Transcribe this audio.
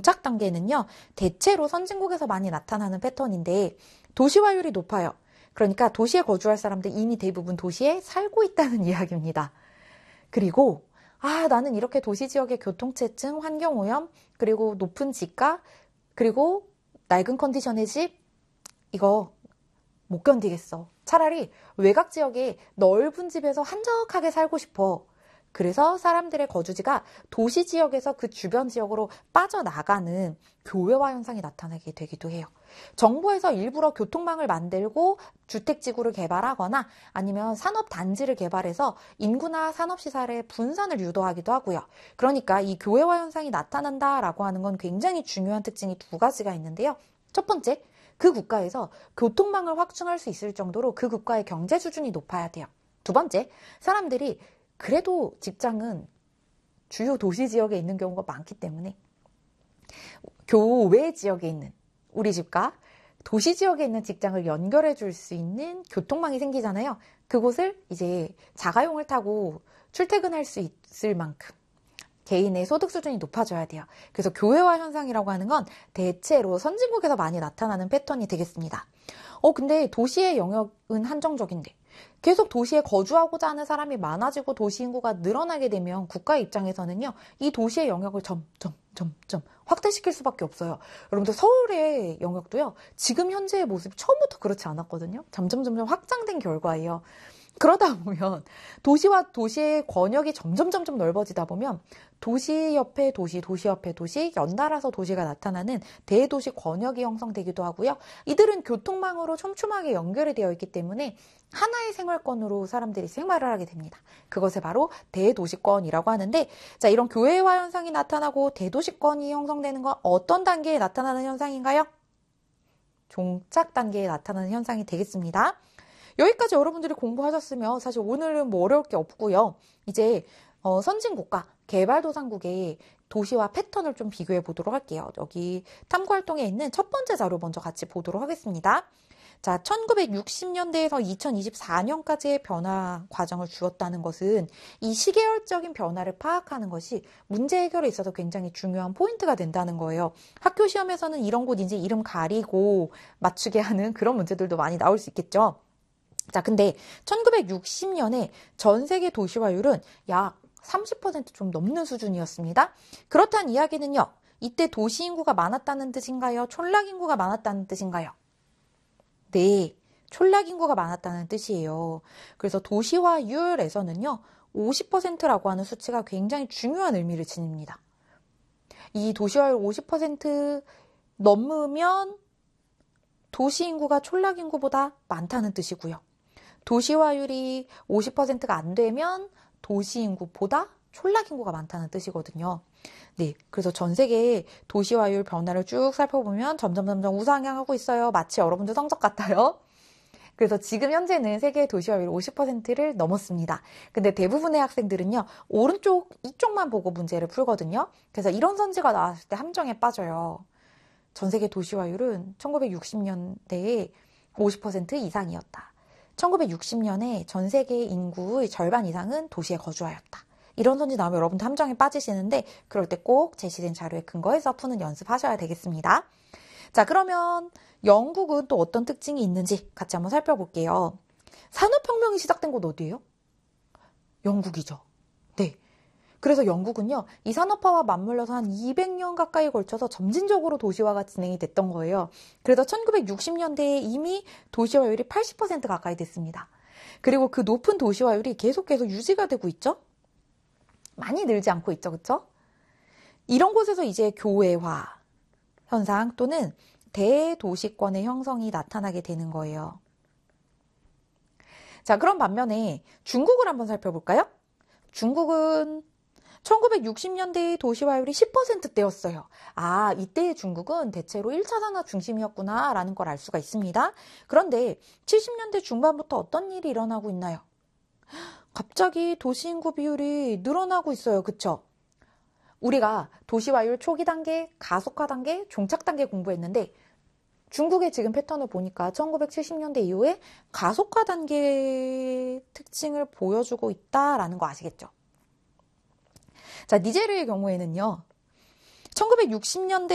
종착 단계는요, 대체로 선진국에서 많이 나타나는 패턴인데 도시화율이 높아요. 그러니까 도시에 거주할 사람들 이미 대부분 도시에 살고 있다는 이야기입니다. 그리고 나는 이렇게 도시 지역의 교통체증, 환경오염, 그리고 높은 집가, 그리고 낡은 컨디션의 집, 이거 못 견디겠어. 차라리 외곽 지역에 넓은 집에서 한적하게 살고 싶어. 그래서 사람들의 거주지가 도시 지역에서 그 주변 지역으로 빠져나가는 교외화 현상이 나타나게 되기도 해요. 정부에서 일부러 교통망을 만들고 주택지구를 개발하거나 아니면 산업단지를 개발해서 인구나 산업시설의 분산을 유도하기도 하고요. 그러니까 이 교외화 현상이 나타난다라고 하는 건 굉장히 중요한 특징이 두 가지가 있는데요. 첫 번째, 그 국가에서 교통망을 확충할 수 있을 정도로 그 국가의 경제 수준이 높아야 돼요. 두 번째, 사람들이 그래도 직장은 주요 도시 지역에 있는 경우가 많기 때문에 교외 지역에 있는 우리 집과 도시 지역에 있는 직장을 연결해 줄 수 있는 교통망이 생기잖아요. 그곳을 이제 자가용을 타고 출퇴근할 수 있을 만큼 개인의 소득 수준이 높아져야 돼요. 그래서 교외화 현상이라고 하는 건 대체로 선진국에서 많이 나타나는 패턴이 되겠습니다. 근데 도시의 영역은 한정적인데 계속 도시에 거주하고자 하는 사람이 많아지고 도시 인구가 늘어나게 되면 국가의 입장에서는요, 이 도시의 영역을 점점 확대시킬 수밖에 없어요. 여러분들 서울의 영역도요, 지금 현재의 모습이 처음부터 그렇지 않았거든요. 점점 확장된 결과예요. 그러다 보면 도시와 도시의 권역이 점점 넓어지다 보면 도시 옆에 도시, 도시 옆에 도시, 연달아서 도시가 나타나는 대도시 권역이 형성되기도 하고요. 이들은 교통망으로 촘촘하게 연결이 되어 있기 때문에 하나의 생활권으로 사람들이 생활을 하게 됩니다. 그것을 바로 대도시권이라고 하는데, 자, 이런 교외화 현상이 나타나고 대도시권이 형성되는 건 어떤 단계에 나타나는 현상인가요? 종착 단계에 나타나는 현상이 되겠습니다. 여기까지 여러분들이 공부하셨으면 사실 오늘은 뭐 어려울 게 없고요. 이제 선진국가, 개발도상국의 도시와 패턴을 좀 비교해 보도록 할게요. 여기 탐구활동에 있는 첫 번째 자료 먼저 같이 보도록 하겠습니다. 자, 1960년대에서 2024년까지의 변화 과정을 주었다는 것은 이 시계열적인 변화를 파악하는 것이 문제 해결에 있어서 굉장히 중요한 포인트가 된다는 거예요. 학교 시험에서는 이런 곳인지 이름 가리고 맞추게 하는 그런 문제들도 많이 나올 수 있겠죠. 자, 근데 1960년에 전 세계 도시화율은 약 30% 좀 넘는 수준이었습니다. 그렇다는 이야기는요, 이때 도시 인구가 많았다는 뜻인가요? 촌락 인구가 많았다는 뜻인가요? 네, 촌락 인구가 많았다는 뜻이에요. 그래서 도시화율에서는요, 50%라고 하는 수치가 굉장히 중요한 의미를 지닙니다. 이 도시화율 50% 넘으면 도시 인구가 촌락 인구보다 많다는 뜻이고요. 도시화율이 50%가 안 되면 도시 인구보다 촌락 인구가 많다는 뜻이거든요. 네, 그래서 전 세계의 도시화율 변화를 쭉 살펴보면 점점 우상향하고 있어요. 마치 여러분들 성적 같아요. 그래서 지금 현재는 세계의 도시화율 50%를 넘었습니다. 근데 대부분의 학생들은요, 오른쪽 이쪽만 보고 문제를 풀거든요. 그래서 이런 선지가 나왔을 때 함정에 빠져요. 전 세계 도시화율은 1960년대에 50% 이상이었다. 1960년에 전 세계 인구의 절반 이상은 도시에 거주하였다. 이런 선지 나오면 여러분들 함정에 빠지시는데 그럴 때 꼭 제시된 자료에 근거해서 푸는 연습하셔야 되겠습니다. 자, 그러면 영국은 또 어떤 특징이 있는지 같이 한번 살펴볼게요. 산업혁명이 시작된 곳 어디예요? 영국이죠. 네. 그래서 영국은요, 이 산업화와 맞물려서 한 200년 가까이 걸쳐서 점진적으로 도시화가 진행이 됐던 거예요. 그래서 1960년대에 이미 도시화율이 80% 가까이 됐습니다. 그리고 그 높은 도시화율이 계속 유지가 되고 있죠? 많이 늘지 않고 있죠, 그쵸? 이런 곳에서 이제 교외화 현상 또는 대도시권의 형성이 나타나게 되는 거예요. 자, 그럼 반면에 중국을 한번 살펴볼까요? 중국은 1960년대의 도시화율이 10%대였어요. 아, 이때의 중국은 대체로 1차 산업 중심이었구나 라는 걸 알 수가 있습니다. 그런데 70년대 중반부터 어떤 일이 일어나고 있나요? 갑자기 도시인구 비율이 늘어나고 있어요. 그쵸? 우리가 도시화율 초기 단계, 가속화 단계, 종착 단계 공부했는데 중국의 지금 패턴을 보니까 1970년대 이후에 가속화 단계의 특징을 보여주고 있다라는 거 아시겠죠? 자, 니제르의 경우에는요, 1960년대